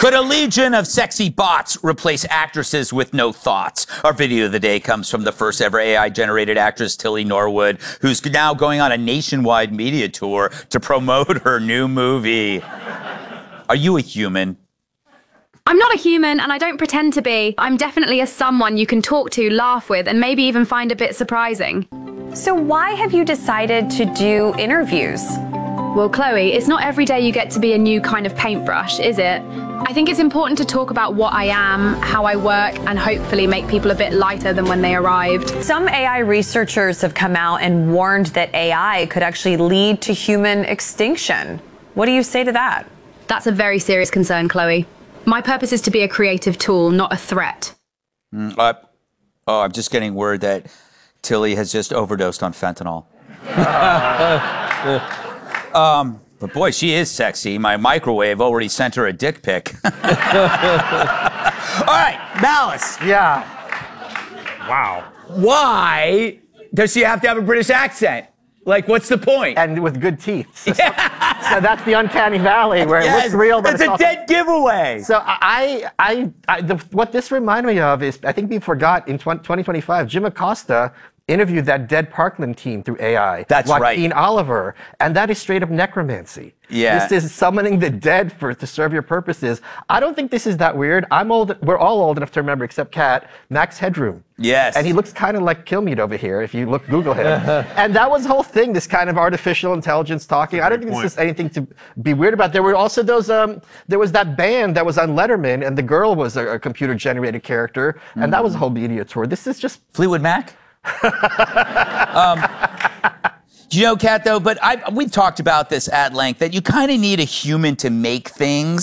Could a legion of sexy bots replace actresses with no thoughts? Our video of the day comes from the first ever AI-generated actress, Tilly Norwood, who's now going on a nationwide media tour to promote her new movie. Are you a human? I'm not a human, and I don't pretend to be. I'm definitely a someone you can talk to, laugh with, and maybe even find a bit surprising. So why have you decided to do interviews? Well, Chloe, it's not every day you get to be a new kind of paintbrush, is it? I think it's important to talk about what I am, how I work, and hopefully make people a bit lighter than when they arrived. Some AI researchers have come out and warned that AI could actually lead to human extinction. What do you say to that? That's a very serious concern, Chloe. My purpose is to be a creative tool, not a threat. I'm just getting word that Tilly has just overdosed on fentanyl. But boy, she is sexy. My microwave already sent her a dick pic. All right, Malice. Yeah. Wow. Why does she have to have a British accent? Like, what's the point? And with good teeth. So that's the uncanny valley where it looks real, but it's a dead giveaway. So what this reminded me of is, I think we forgot in 2025, Jim Acosta interviewed that dead Parkland team through AI. That's right. Joaquin Oliver. And that is straight up necromancy. Yeah. This is summoning the dead to serve your purposes. I don't think this is that weird. I'm old. We're all old enough to remember, except Kat, Max Headroom. Yes. And he looks kind of like Killmeat over here if you Google him. And that was the whole thing, this kind of artificial intelligence talking. I don't think this is anything to be weird about. There were also those, there was that band that was on Letterman, and the girl was a computer-generated character, and that was a whole media tour. This is just... Fleetwood Mac? You know, Kat, though, but we've talked about this at length, that you kind of need a human to make things.